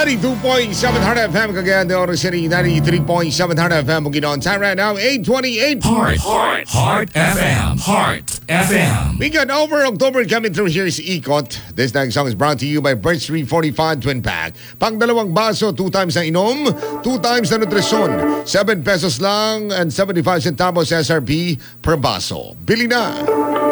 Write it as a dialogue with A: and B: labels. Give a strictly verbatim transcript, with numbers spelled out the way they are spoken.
A: ninety-two point seven Heart F M, Cagayan de Oro City, ninety-three point seven Heart F M, Bukidnon. Time right now, eight twenty-eight.
B: Heart, Heart, Heart F M, Heart F M.
A: We got over October coming through. Here's Ikot. This next song is brought to you by Birch three forty-five Twin Pack. Pang dalawang baso, two times na inom, two times na nutrisyon. seven pesos lang and seventy-five centavos S R P per baso. Bili na!